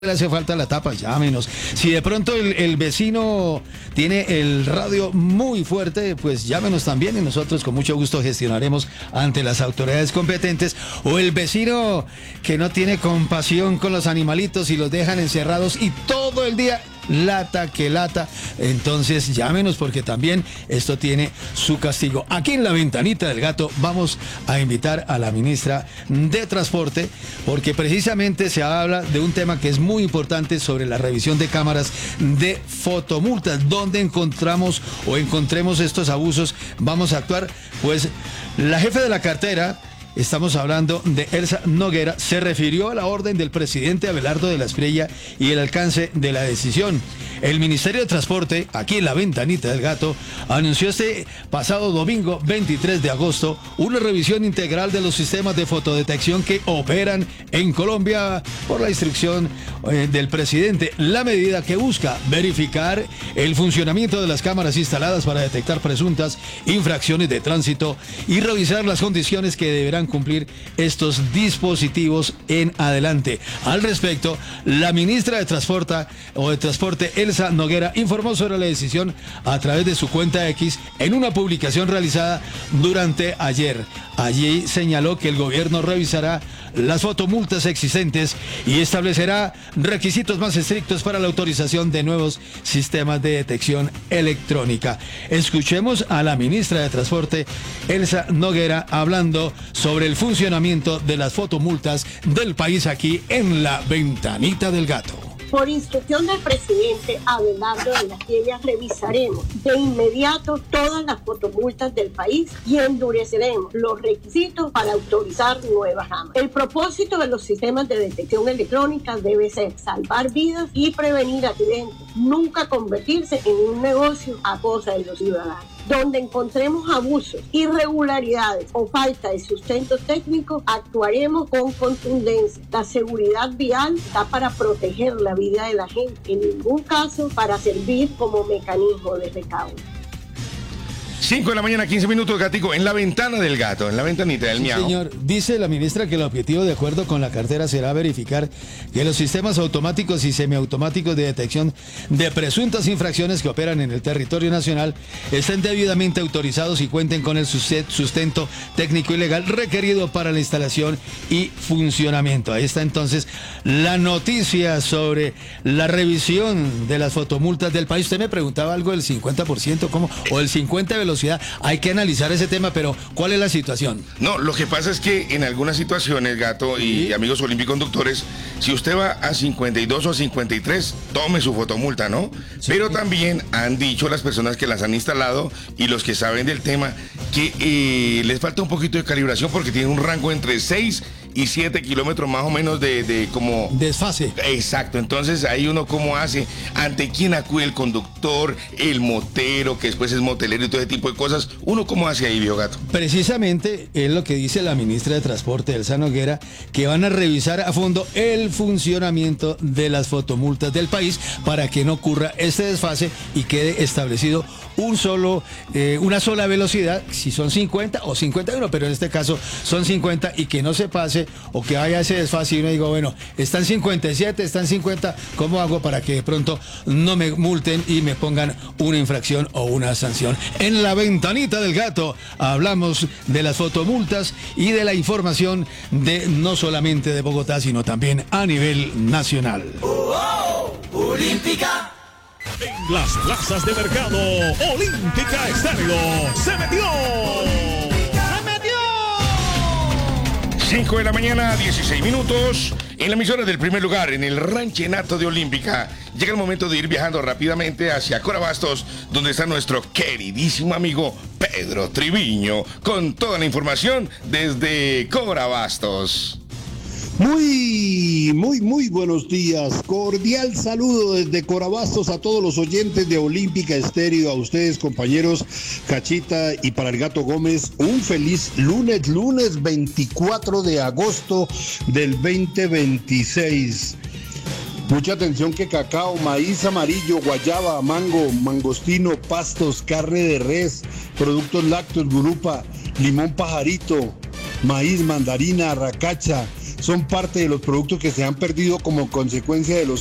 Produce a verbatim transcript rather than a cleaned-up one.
le hace falta la tapa, llámenos. Si de pronto el, el vecino tiene el radio muy fuerte, pues llámenos también y nosotros con mucho gusto gestionaremos ante las autoridades competentes. O el vecino que no tiene compasión con los animalitos y los dejan encerrados y todo el día lata que lata, entonces llámenos porque también esto tiene su castigo. Aquí en la ventanita del gato vamos a invitar a la ministra de Transporte porque precisamente se habla de un tema que es muy importante sobre la revisión de cámaras de fotomultas. ¿Dónde encontramos o encontremos estos abusos? Vamos a actuar. Pues la jefe de la cartera, estamos hablando de Elsa Noguera, se refirió a la orden del presidente Abelardo de la Espriella y el alcance de la decisión. El Ministerio de Transporte, aquí en la ventanita del gato, anunció este pasado domingo veintitrés de agosto una revisión integral de los sistemas de fotodetección que operan en Colombia por la instrucción eh, del presidente. La medida que busca verificar el funcionamiento de las cámaras instaladas para detectar presuntas infracciones de tránsito y revisar las condiciones que deberán cumplir estos dispositivos en adelante. Al respecto, la ministra de Transporte o de Transporte, Elsa Noguera, informó sobre la decisión a través de su cuenta X en una publicación realizada durante ayer. Allí señaló que el gobierno revisará las fotomultas existentes y establecerá requisitos más estrictos para la autorización de nuevos sistemas de detección electrónica. Escuchemos a la ministra de Transporte, Elsa Noguera, hablando sobre el funcionamiento de las fotomultas del país aquí en la ventanita del gato. Por instrucción del presidente Abelardo de la Espriella, revisaremos de inmediato todas las fotomultas del país y endureceremos los requisitos para autorizar nuevas cámaras. El propósito de los sistemas de detección electrónica debe ser salvar vidas y prevenir accidentes, nunca convertirse en un negocio a costa de los ciudadanos. Donde encontremos abusos, irregularidades o falta de sustento técnico, actuaremos con contundencia. La seguridad vial está para proteger la vida de la gente, en ningún caso para servir como mecanismo de recaudo. cinco de la mañana, quince minutos, gatico, en la ventana del gato, en la ventanita del Sí, miau. señor, dice la ministra que el objetivo, de acuerdo con la cartera, será verificar que los sistemas automáticos y semiautomáticos de detección de presuntas infracciones que operan en el territorio nacional estén debidamente autorizados y cuenten con el sustento técnico y legal requerido para la instalación y funcionamiento. Ahí está entonces la noticia sobre la revisión de las fotomultas del país. Usted me preguntaba algo del cincuenta por ciento, ¿cómo? O del cincuenta de velocidad. Hay que analizar ese tema, pero ¿cuál es la situación? No, lo que pasa es que en algunas situaciones, gato y ¿Sí? amigos olimpiconductores, si usted va a cincuenta y dos o a cincuenta y tres, tome su fotomulta, ¿no? Sí. Pero también han dicho las personas que las han instalado y los que saben del tema que eh, les falta un poquito de calibración porque tiene un rango entre seis y siete kilómetros más o menos de, de como... desfase. Exacto, entonces ahí uno cómo hace, ante quién acude el conductor, el motero, que después es motelero y todo ese tipo de cosas, uno cómo hace ahí, Biogato. Precisamente es lo que dice la ministra de Transporte, Elsa Noguera, que van a revisar a fondo el funcionamiento de las fotomultas del país para que no ocurra este desfase y quede establecido un solo, eh, una sola velocidad, si son cincuenta o cincuenta y uno, pero en este caso son cincuenta y que no se pase o que haya ese desfase y uno digo, bueno, están cincuenta y siete, están cincuenta, ¿cómo hago para que de pronto no me multen y me pongan una infracción o una sanción? En la ventanita del gato hablamos de las fotomultas y de la información de no solamente de Bogotá, sino también a nivel nacional. Oh, oh, Olímpica. En las plazas de mercado, Olímpica Estéreo se metió. cinco de la mañana, dieciséis minutos, en la emisora del primer lugar, en el ranchenato de Olímpica. Llega el momento de ir viajando rápidamente hacia Corabastos, donde está nuestro queridísimo amigo Pedro Triviño, con toda la información desde Corabastos. Muy, muy, muy buenos días. Cordial saludo desde Corabastos a todos los oyentes de Olímpica Estéreo, a ustedes, compañeros Cachita y para el Gato Gómez, un feliz lunes, lunes veinticuatro de agosto del veinte veintiséis. Mucha atención que cacao, maíz amarillo, guayaba, mango, mangostino, pastos, carne de res, productos lácteos, gurupa, limón pajarito, maíz, mandarina, arracacha, son parte de los productos que se han perdido como consecuencia de los